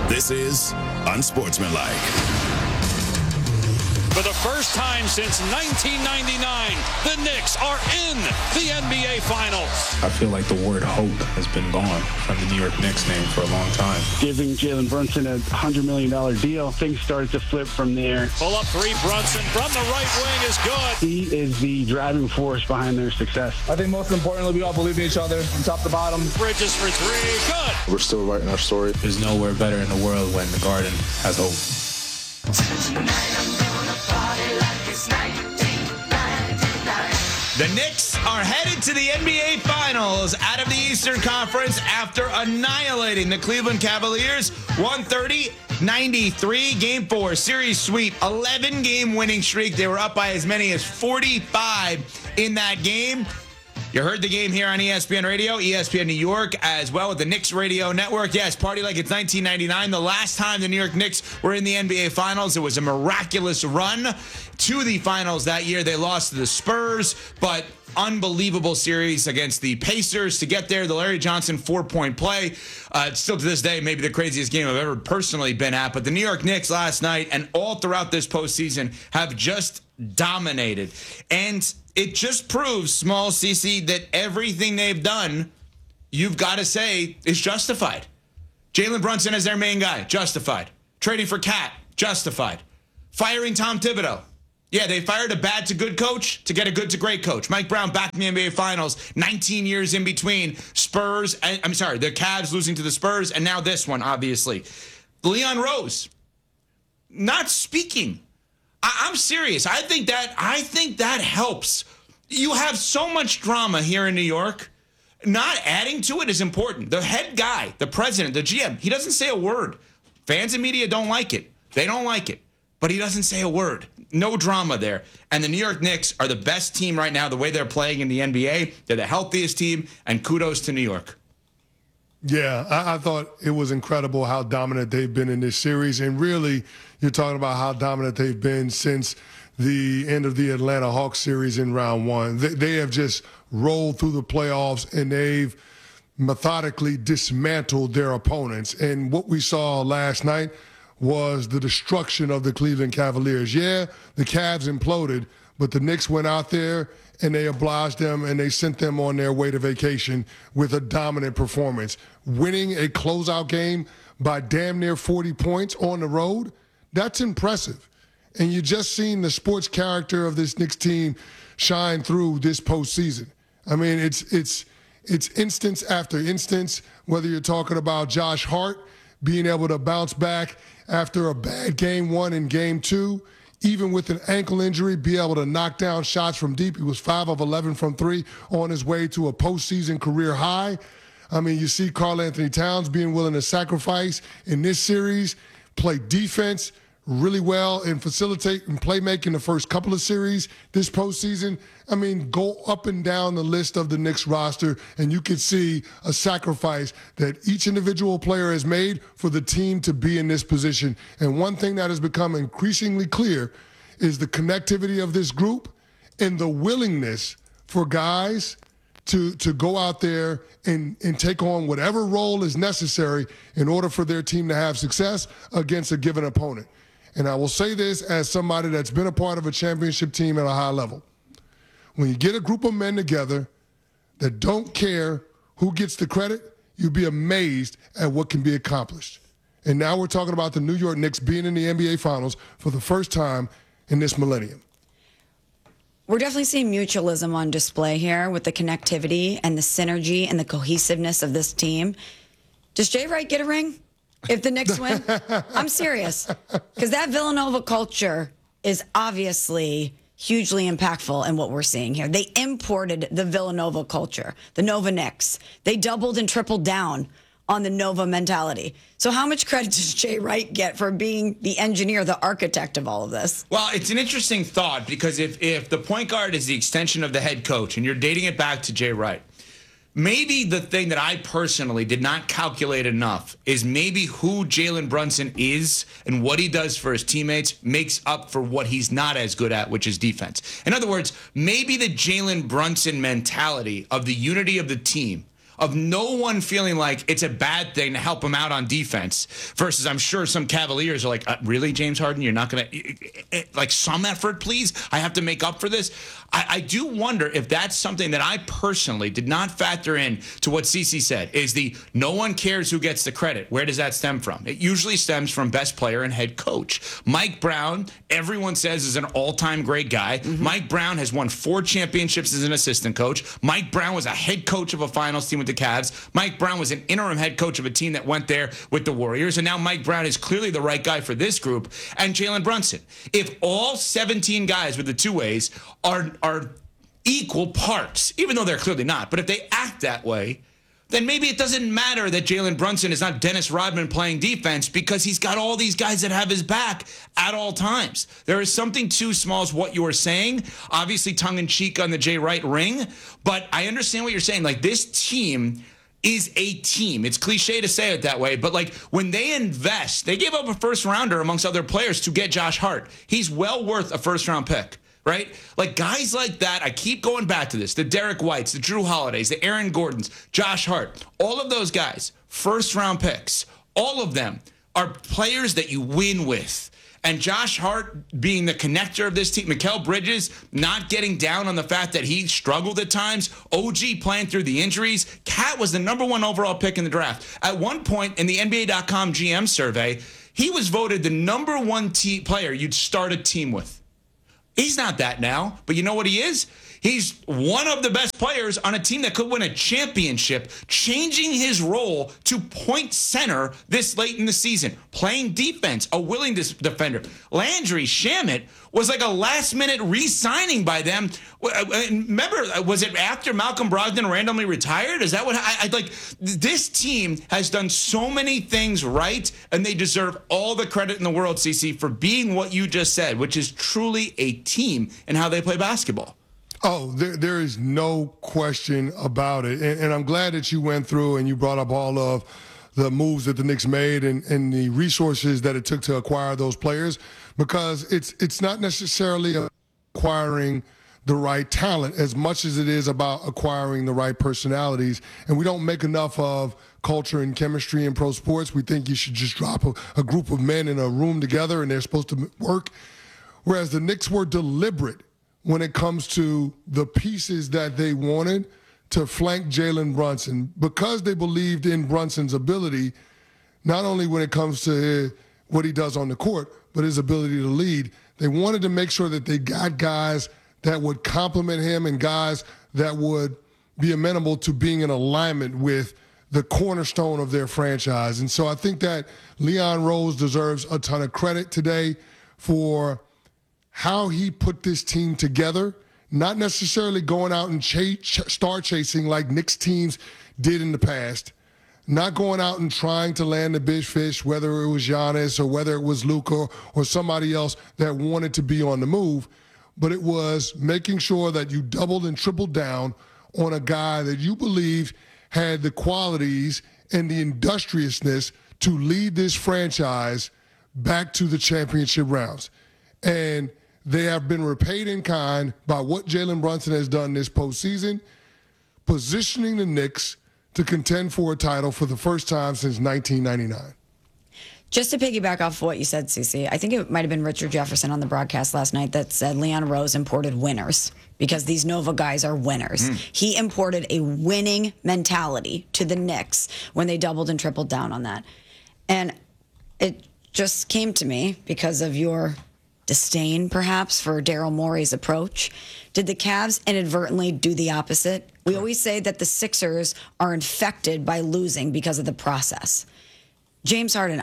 This is Unsportsmanlike. For the first time since 1999, the Knicks are in the NBA Finals. I feel like the word hope has been gone from the New York Knicks name for a long time. Giving Jalen Brunson a $100 million deal, things started to flip from there. Pull up three, Brunson from the right wing is good. He is the driving force behind their success. I think most importantly, we all believe in each other from top to bottom. Bridges for three, good. We're still writing our story. There's nowhere better in the world when the Garden has hope. The Knicks are headed to the NBA Finals out of the Eastern Conference after annihilating the Cleveland Cavaliers 130-93. Game 4 series sweep, 11-game winning streak. They were up by as many as 45 in that game. You heard the game here on ESPN Radio, ESPN New York, as well with the Knicks Radio Network. Yes, party like it's 1999. The last time the New York Knicks were in the NBA Finals, it was a miraculous run to the finals that year. They lost to the Spurs, but unbelievable series against the Pacers to get there. The Larry Johnson 4-point play. Still to this day, maybe the craziest game I've ever personally been at. But the New York Knicks last night and all throughout this postseason have just dominated. And it just proves, small CC, that everything they've done, you've got to say, is justified. Jalen Brunson as their main guy, justified. Trading for Cat, justified. Firing Tom Thibodeau. Yeah, they fired a bad to good coach to get a good to great coach. Mike Brown back in the NBA Finals, 19 years in between. The Cavs losing to the Spurs, and now this one, obviously. Leon Rose, not speaking. I'm serious. I think that helps. You have so much drama here in New York. Not adding to it is important. The head guy, the president, the GM, he doesn't say a word. Fans and media don't like it. They don't like it. But he doesn't say a word. No drama there. And the New York Knicks are the best team right now, the way they're playing in the NBA. They're the healthiest team, and kudos to New York. Yeah, I thought it was incredible how dominant they've been in this series. And really, you're talking about how dominant they've been since the end of the Atlanta Hawks series in round one. They have just rolled through the playoffs, and they've methodically dismantled their opponents. And what we saw last night was the destruction of the Cleveland Cavaliers. Yeah, the Cavs imploded, but the Knicks went out there and they obliged them and they sent them on their way to vacation with a dominant performance. Winning a closeout game by damn near 40 points on the road, that's impressive. And you just seen the sports character of this Knicks team shine through this postseason. I mean, it's instance after instance, whether you're talking about Josh Hart being able to bounce back after a bad game one and game two, even with an ankle injury, be able to knock down shots from deep. He was 5 of 11 from 3 on his way to a postseason career high. I mean, you see Karl Anthony Towns being willing to sacrifice in this series, play defense really well and facilitate and playmaking the first couple of series this postseason. I mean, go up and down the list of the Knicks roster, and you can see a sacrifice that each individual player has made for the team to be in this position. And one thing that has become increasingly clear is the connectivity of this group and the willingness for guys to go out there and take on whatever role is necessary in order for their team to have success against a given opponent. And I will say this as somebody that's been a part of a championship team at a high level. When you get a group of men together that don't care who gets the credit, you'd be amazed at what can be accomplished. And now we're talking about the New York Knicks being in the NBA Finals for the first time in this millennium. We're definitely seeing mutualism on display here with the connectivity and the synergy and the cohesiveness of this team. Does Jay Wright get a ring if the Knicks win? I'm serious. Because that Villanova culture is obviously hugely impactful in what we're seeing here. They imported the Villanova culture, the Nova Knicks. They doubled and tripled down on the Nova mentality. So how much credit does Jay Wright get for being the engineer, the architect of all of this? Well, it's an interesting thought because if the point guard is the extension of the head coach and you're dating it back to Jay Wright, maybe the thing that I personally did not calculate enough is maybe who Jalen Brunson is and what he does for his teammates makes up for what he's not as good at, which is defense. In other words, maybe the Jalen Brunson mentality of the unity of the team, of no one feeling like it's a bad thing to help him out on defense versus I'm sure some Cavaliers are like, really, James Harden? You're not going to, like, some effort, please? I have to make up for this? I do wonder if that's something that I personally did not factor in to what CeCe said, is the no one cares who gets the credit. Where does that stem from? It usually stems from best player and head coach. Mike Brown, everyone says, is an all-time great guy. Mike Brown has won 4 championships as an assistant coach. Mike Brown was a head coach of a finals team with the Cavs. Mike Brown was an interim head coach of a team that went there with the Warriors. And now Mike Brown is clearly the right guy for this group. And Jalen Brunson. If all 17 guys with the two-ways are equal parts, even though they're clearly not, but if they act that way, then maybe it doesn't matter that Jalen Brunson is not Dennis Rodman playing defense because he's got all these guys that have his back at all times. There is something to, Smalls, what you are saying. Obviously, tongue-in-cheek on the Jay Wright ring, but I understand what you're saying. Like, this team is a team. It's cliche to say it that way, but like when they invest, they gave up a first rounder amongst other players to get Josh Hart. He's well worth a first-round pick. Right? Like guys like that, I keep going back to this. The Derek Whites, the Drew Holidays, the Aaron Gordons, Josh Hart, all of those guys, first-round picks, all of them are players that you win with. And Josh Hart being the connector of this team, Mikal Bridges not getting down on the fact that he struggled at times, OG playing through the injuries. Cat was the #1 overall pick in the draft. At one point in the NBA.com GM survey, he was voted the #1 player you'd start a team with. He's not that now, but you know what he is? He's one of the best players on a team that could win a championship, changing his role to point center this late in the season, playing defense, a willing defender. Landry Shamet was like a last-minute re-signing by them. Remember, was it after Malcolm Brogdon randomly retired? Is that what I like? This team has done so many things right, and they deserve all the credit in the world, CeCe, for being what you just said, which is truly a team in how they play basketball. Oh, there is no question about it. And I'm glad that you went through and you brought up all of the moves that the Knicks made and the resources that it took to acquire those players, because it's not necessarily acquiring the right talent as much as it is about acquiring the right personalities. And we don't make enough of culture and chemistry in pro sports. We think you should just drop a group of men in a room together and they're supposed to work. Whereas the Knicks were deliberate when it comes to the pieces that they wanted to flank Jalen Brunson, because they believed in Brunson's ability, not only when it comes to what he does on the court, but his ability to lead. They wanted to make sure that they got guys that would complement him and guys that would be amenable to being in alignment with the cornerstone of their franchise. And so I think that Leon Rose deserves a ton of credit today for how he put this team together, not necessarily going out and star chasing like Knicks teams did in the past, not going out and trying to land the big fish, whether it was Giannis or whether it was Luka or somebody else that wanted to be on the move, but it was making sure that you doubled and tripled down on a guy that you believed had the qualities and the industriousness to lead this franchise back to the championship rounds. And they have been repaid in kind by what Jalen Brunson has done this postseason, positioning the Knicks to contend for a title for the first time since 1999. Just to piggyback off what you said, CeCe, I think it might have been Richard Jefferson on the broadcast last night that said Leon Rose imported winners because these Nova guys are winners. He imported a winning mentality to the Knicks when they doubled and tripled down on that. And it just came to me because of your disdain, perhaps, for Daryl Morey's approach. Did the Cavs inadvertently do the opposite? We always say that the Sixers are infected by losing because of the process. James Harden,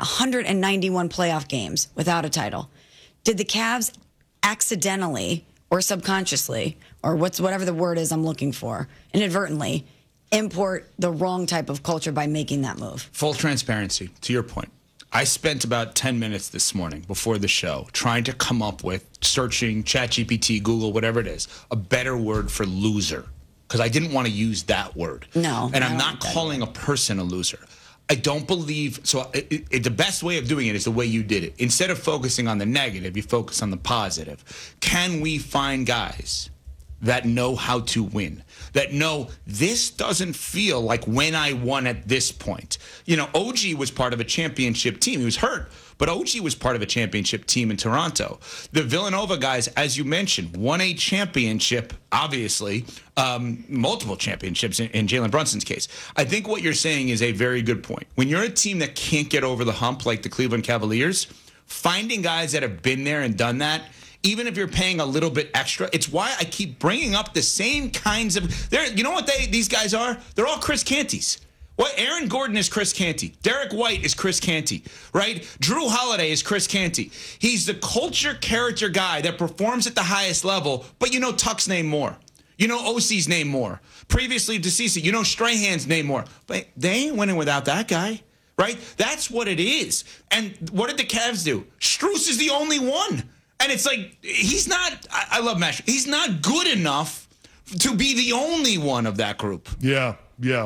191 playoff games without a title. Did the Cavs accidentally or subconsciously, or whatever the word is I'm looking for, inadvertently import the wrong type of culture by making that move? Full transparency, to your point. I spent about 10 minutes this morning before the show trying to come up with, searching ChatGPT, Google, whatever it is, a better word for loser, because I didn't want to use that word. No. And I'm not calling a person a loser. I don't believe, so the best way of doing it is the way you did it. Instead of focusing on the negative, you focus on the positive. Can we find guys that know how to win, that know this doesn't feel like when I won at this point. You know, OG was part of a championship team. He was hurt, but OG was part of a championship team in Toronto. The Villanova guys, as you mentioned, won a championship, obviously, multiple championships in Jalen Brunson's case. I think what you're saying is a very good point. When you're a team that can't get over the hump like the Cleveland Cavaliers, finding guys that have been there and done that, even if you're paying a little bit extra, it's why I keep bringing up the same kinds of. You know what these guys are? They're all Chris Cantys. What? Aaron Gordon is Chris Canty. Derek White is Chris Canty, right? Drew Holiday is Chris Canty. He's the culture character guy that performs at the highest level, but you know Tuck's name more. You know OC's name more. Previously DeCeasy, you know Strahan's name more. But they ain't winning without that guy, right? That's what it is. And what did the Cavs do? Strus is the only one. And it's like, he's not, I love Mesh, he's not good enough to be the only one of that group. Yeah.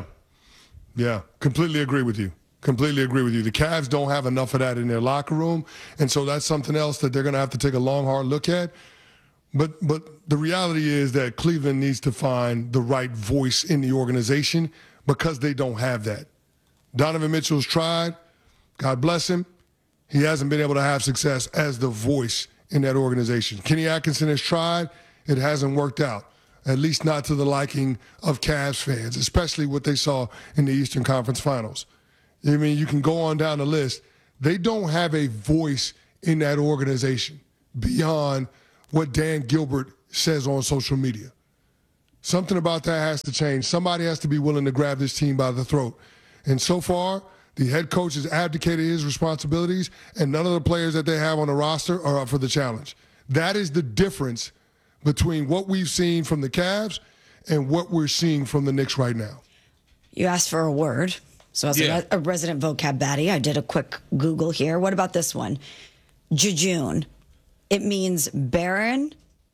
Completely agree with you. The Cavs don't have enough of that in their locker room. And so that's something else that they're going to have to take a long, hard look at. But the reality is that Cleveland needs to find the right voice in the organization because they don't have that. Donovan Mitchell's tried. God bless him. He hasn't been able to have success as the voice in that organization. Kenny Atkinson has tried. It hasn't worked out, at least not to the liking of Cavs fans, especially what they saw in the Eastern Conference Finals. I mean, you can go on down the list. They don't have a voice in that organization beyond what Dan Gilbert says on social media. Something about that has to change. Somebody has to be willing to grab this team by the throat. And so far, the head coach has abdicated his responsibilities, and none of the players that they have on the roster are up for the challenge. That is the difference between what we've seen from the Cavs and what we're seeing from the Knicks right now. You asked for a word. So as a resident vocab baddie, I did a quick Google here. What about this one? Jejune. It means barren,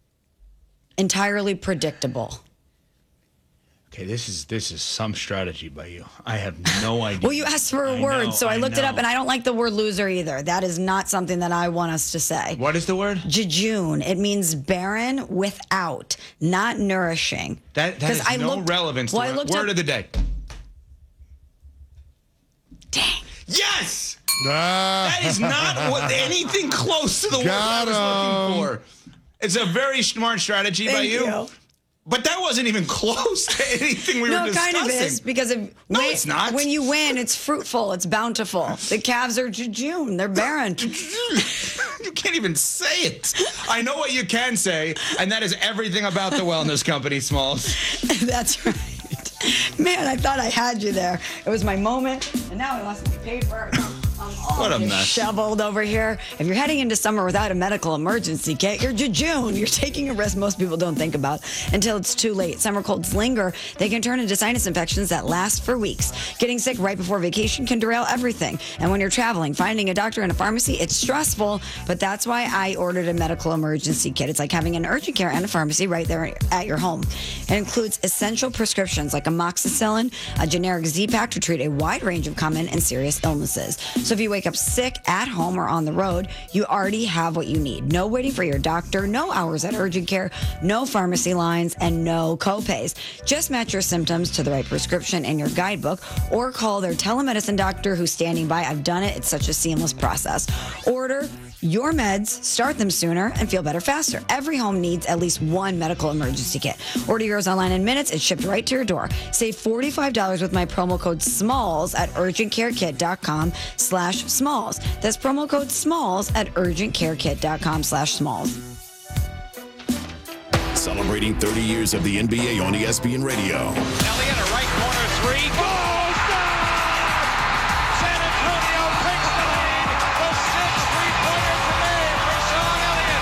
entirely predictable. Okay, this is some strategy by you. I have no idea. Well, you asked for a word, so I looked it up, and I don't like the word loser either. That is not something that I want us to say. What is the word? Jejune. It means barren, without, not nourishing. That has no relevance to the word of the day. Dang. Yes! That is not anything close to the word I was looking for. It's a very smart strategy by you. But that wasn't even close to anything we were discussing. No, it kind of is, because it's not. When you win, it's fruitful, it's bountiful. The Cavs are jejune, they're barren. You can't even say it. I know what you can say, and that is everything about the wellness company, Smalls. That's right. Man, I thought I had you there. It was my moment, and now I must be paid for it. What a mess. Shoveled over here. If you're heading into summer without a medical emergency kit, you're jejune. You're taking a risk most people don't think about until it's too late. Summer colds linger. They can turn into sinus infections that last for weeks. Getting sick right before vacation can derail everything. And when you're traveling, finding a doctor in a pharmacy, it's stressful. But that's why I ordered a medical emergency kit. It's like having an urgent care and a pharmacy right there at your home. It includes essential prescriptions like amoxicillin, a generic Z-Pack to treat a wide range of common and serious illnesses. So if you wake up sick at home or on the road, you already have what you need. No waiting for your doctor, no hours at urgent care, no pharmacy lines, and no copays. Just match your symptoms to the right prescription in your guidebook or call their telemedicine doctor who's standing by. I've done it. It's such a seamless process. Order your meds, start them sooner, and feel better faster. Every home needs at least one medical emergency kit. Order yours online in minutes. It's shipped right to your door. Save $45 with my promo code SMALLS at urgentcarekit.com/smalls. That's promo code SMALLS at urgentcarekit.com/smalls. Celebrating 30 years of the NBA on ESPN Radio. Elliott, a right corner three. Goes down! San Antonio takes the lead. The 6 3-pointer today for Sean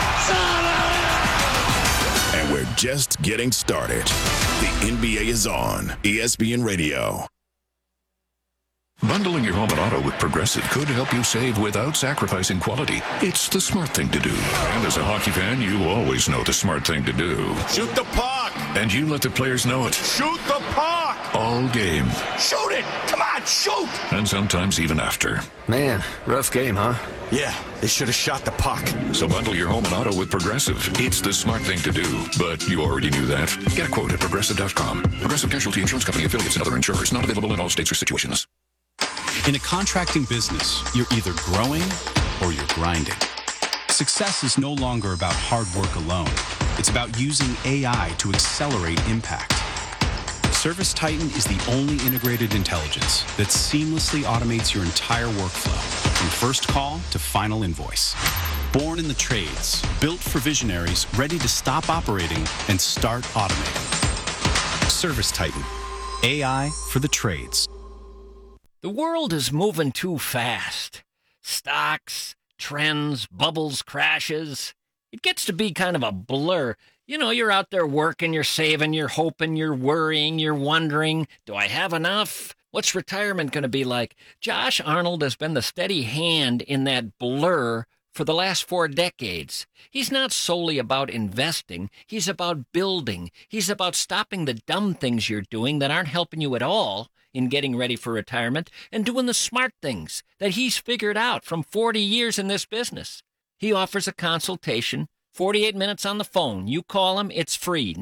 Elliott. And we're just getting started. The NBA is on ESPN Radio. Bundling your home and auto with Progressive could help you save without sacrificing quality. It's the smart thing to do. And as a hockey fan, you always know the smart thing to do. Shoot the puck! And you let the players know it. Shoot the puck! All game. Shoot it! Come on! got choked! And sometimes even after. Man, rough game, huh? Yeah, they should have shot the puck. So bundle your home and auto with Progressive. It's the smart thing to do, but you already knew that. Get a quote at Progressive.com. Progressive Casualty Insurance Company, affiliates, and other insurers. Not available in all states or situations. In a contracting business, you're either growing or you're grinding. Success is no longer about hard work alone. It's about using AI to accelerate impact. ServiceTitan is the only integrated intelligence that seamlessly automates your entire workflow, from first call to final invoice. Born in the trades, built for visionaries ready to stop operating and start automating. ServiceTitan, AI for the trades. The world is moving too fast. Stocks, trends, bubbles, crashes. It gets to be kind of a blur. You know, you're out there working, you're saving, you're hoping, you're worrying, you're wondering, do I have enough? What's retirement going to be like? Josh Arnold has been the steady hand in that blur for the last 4 decades. He's not solely about investing. He's about building. He's about stopping the dumb things you're doing that aren't helping you at all in getting ready for retirement and doing the smart things that he's figured out from 40 years in this business. He offers a consultation, 48 minutes on the phone. You call him, it's free,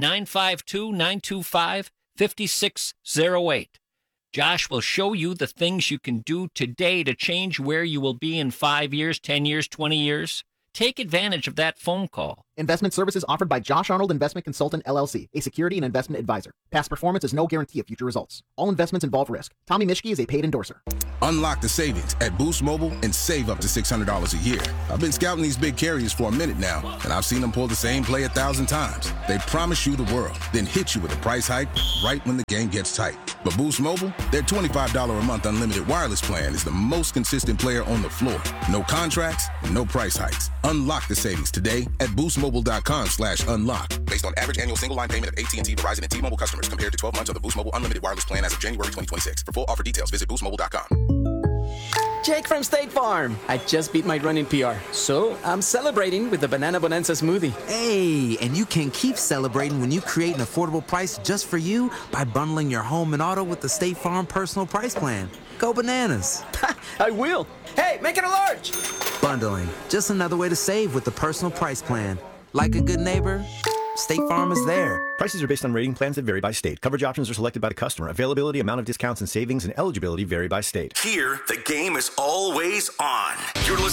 952-925-5608. Josh will show you the things you can do today to change where you will be in 5 years, 10 years, 20 years. Take advantage of that phone call. Investment services offered by Josh Arnold Investment Consultant, LLC, a security and investment advisor. Past performance is no guarantee of future results. All investments involve risk. Tommy Mischke is a paid endorser. Unlock the savings at Boost Mobile and save up to $600 a year. I've been scouting these big carriers for a minute now, and I've seen them pull the same play 1,000 times. They promise you the world, then hit you with a price hike right when the game gets tight. But Boost Mobile, their $25 a month unlimited wireless plan is the most consistent player on the floor. No contracts, no price hikes. Unlock the savings today at boostmobile.com/unlock. Based on average annual single line payment of AT&T, Verizon, and T-Mobile customers compared to 12 months of the Boost Mobile unlimited wireless plan as of January 2026. For full offer details, visit boostmobile.com. Jake from State Farm. I just beat my running PR, so I'm celebrating with the Banana Bonanza smoothie. Hey, and you can keep celebrating when you create an affordable price just for you by bundling your home and auto with the State Farm Personal Price Plan. Go bananas. I will. Hey, make it a large. Bundling, just another way to save with the Personal Price Plan. Like a good neighbor, State Farm is there. Prices are based on rating plans that vary by state. Coverage options are selected by the customer. Availability, amount of discounts and savings, and eligibility vary by state. Here, the game is always on. You're listening